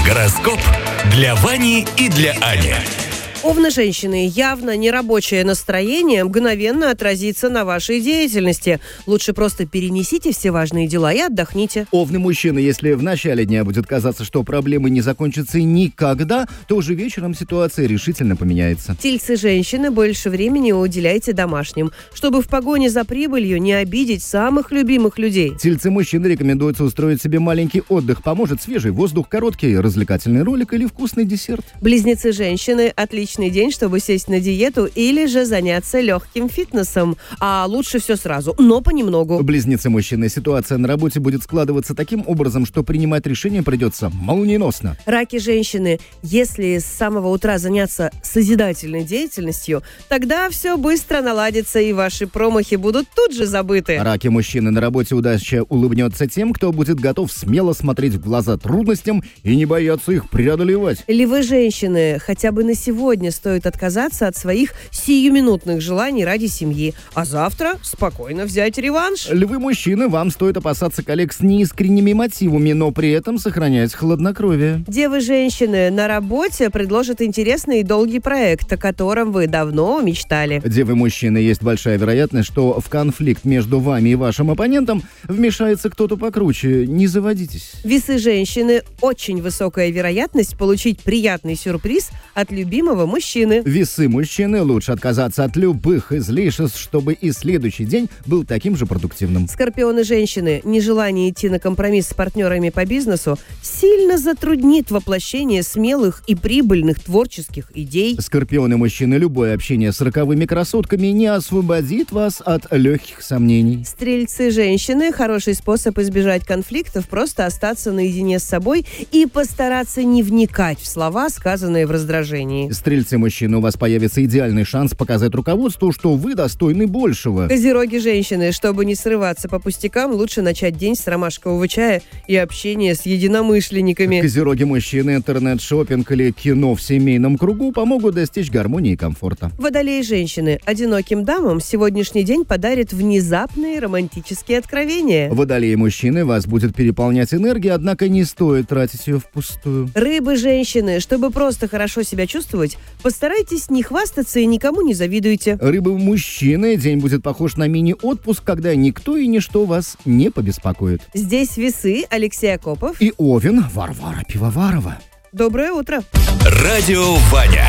Гороскоп для Вани и для Ани. Овны женщины, явно нерабочее настроение мгновенно отразится на вашей деятельности. Лучше просто перенесите все важные дела и отдохните. Овны мужчины, если в начале дня будет казаться, что проблемы не закончатся никогда, то уже вечером ситуация решительно поменяется. Тельцы женщины, больше времени уделяйте домашним, чтобы в погоне за прибылью не обидеть самых любимых людей. Тельцы мужчины рекомендуется устроить себе маленький отдых. Поможет свежий воздух, короткий развлекательный ролик или вкусный десерт. Близнецы женщины, отличный день, чтобы сесть на диету или же заняться легким фитнесом. А лучше все сразу, но понемногу. Близнецы мужчины, ситуация на работе будет складываться таким образом, что принимать решение придется молниеносно. Раки женщины, если с самого утра заняться созидательной деятельностью, тогда все быстро наладится и ваши промахи будут тут же забыты. Раки мужчины, на работе удача улыбнется тем, кто будет готов смело смотреть в глаза трудностям и не бояться их преодолевать. Львы женщины, хотя бы на сегодня стоит отказаться от своих сиюминутных желаний ради семьи, а завтра спокойно взять реванш. Львы мужчины, вам стоит опасаться коллег с неискренними мотивами, но при этом сохранять хладнокровие. Девы женщины, на работе предложат интересный и долгий проект, о котором вы давно мечтали. Девы мужчины, есть большая вероятность, что в конфликт между вами и вашим оппонентом вмешается кто-то покруче. Не заводитесь. Весы женщины, очень высокая вероятность получить приятный сюрприз от любимого мужчины. Весы мужчины, лучше отказаться от любых излишеств, чтобы и следующий день был таким же продуктивным. Скорпионы женщины, нежелание идти на компромисс с партнерами по бизнесу сильно затруднит воплощение смелых и прибыльных творческих идей. Скорпионы мужчины, любое общение с роковыми красотками не освободит вас от легких сомнений. Стрельцы женщины, хороший способ избежать конфликтов, просто остаться наедине с собой и постараться не вникать в слова, сказанные в раздражении. Стрельцы мужчины, у вас появится идеальный шанс показать руководству, что вы достойны большего. Козероги женщины, чтобы не срываться по пустякам, лучше начать день с ромашкового чая и общения с единомышленниками. Козероги мужчины, интернет-шоппинг или кино в семейном кругу помогут достичь гармонии и комфорта. Водолеи женщины, одиноким дамам сегодняшний день подарит внезапные романтические откровения. Водолеи мужчины, вас будет переполнять энергия, однако не стоит тратить ее впустую. Рыбы женщины, чтобы просто хорошо себя чувствовать, постарайтесь не хвастаться и никому не завидуйте. Рыбы мужчины, день будет похож на мини-отпуск, когда никто и ничто вас не побеспокоит. Здесь весы, Алексей Акопов И Овен, Варвара Пивоварова. Доброе утро. Радио Ваня.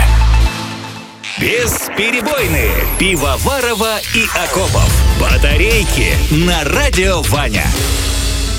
Бесперебойные. Пивоварова и Акопов. Батарейки на Радио Ваня.